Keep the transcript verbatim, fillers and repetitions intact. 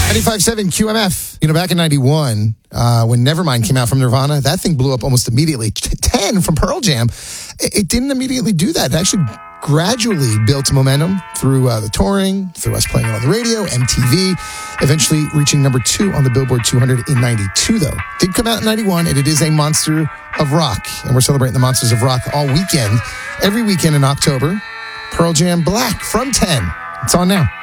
ninety-five point seven Q M F. You know, back in ninety-one, uh, when Nevermind came out from Nirvana, that thing blew up almost immediately. ten from Pearl Jam. It, it didn't immediately do that. It actually gradually built momentum through uh, the touring, through us playing it on the radio, M T V, eventually reaching number two on the Billboard two hundred in ninety-two, though. Did come out in ninety-one, and it is a monster of rock. And we're celebrating the monsters of rock all weekend. Every weekend in October, Pearl Jam Black from ten. It's on now.